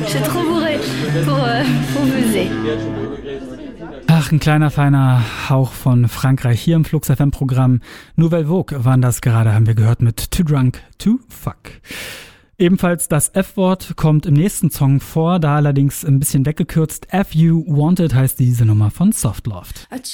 suis trop bourrée pour buzzer. Ach, ein kleiner, feiner Hauch von Frankreich hier im Flux FM-Programm. Nouvelle Vogue waren das gerade, haben wir gehört mit Too Drunk to Fuck. Ebenfalls das F-Wort kommt im nächsten Song vor, da allerdings ein bisschen weggekürzt. F You Wanted heißt diese Nummer von Softloft.